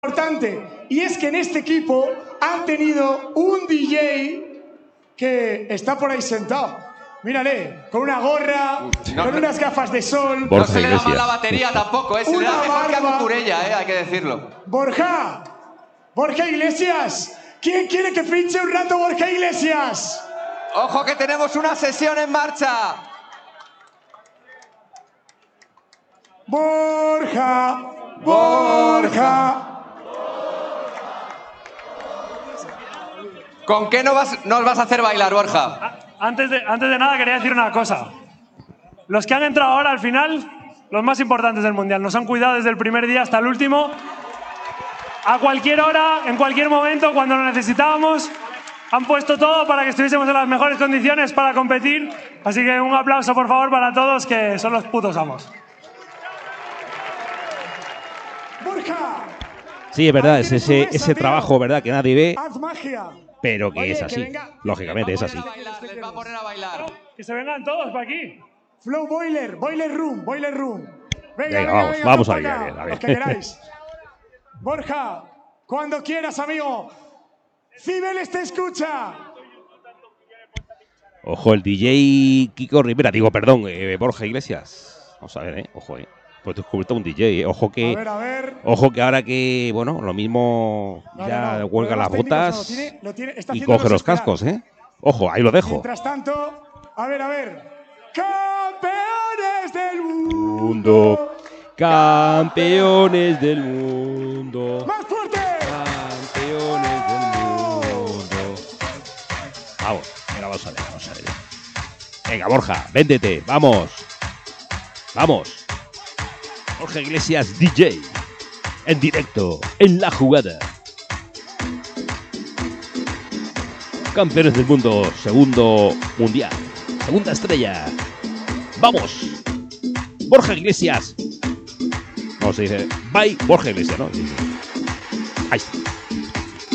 importante, y es que en este equipo han tenido un DJ que está por ahí sentado. Mírale, con una gorra, con unas gafas de sol. No se le da mal la batería tampoco, se le da mejor que a Cucurella, hay que decirlo. Borja Iglesias, ¿quién quiere que pinche un rato Borja Iglesias? ¡Ojo que tenemos una sesión en marcha! Borja. ¿Con qué nos vas a hacer bailar, Borja? Antes de nada quería decir una cosa. Los que han entrado ahora al final, los más importantes del Mundial, nos han cuidado desde el primer día hasta el último. A cualquier hora, en cualquier momento, cuando lo necesitábamos, han puesto todo para que estuviésemos en las mejores condiciones para competir. Así que un aplauso, por favor, para todos, que son los putos amos. Borja. Sí, es verdad, es ese trabajo, ¿verdad?, que nadie ve, Haz magia. pero que Oye, es así. Lógicamente es así. Les va a poner a bailar. Que se vengan todos para aquí. Flow Boiler Room. Venga, vamos a acá, ver. los que queráis. Borja, cuando quieras, amigo. Cibeles te escucha. Ojo, el DJ Kiko Rivera, Borja Iglesias. Vamos a ver, ojo, pues descubierto un DJ, Ojo que, a ver. Ojo que ahora que, bueno, lo mismo ya huelga las botas y coge los cascos, Ojo, ahí lo dejo. Mientras tanto, a ver. Campeones del mundo. Campeones del mundo. ¡Más fuerte! Campeones del mundo. Vamos a ver. Venga, Borja, véndete, vamos. Borja Iglesias, DJ. En directo, en la jugada. Campeones del mundo, segundo mundial. Segunda estrella. ¡Vamos! Borja Iglesias. No, se dice, bye, Borja Iglesias, ¿no? Ahí está.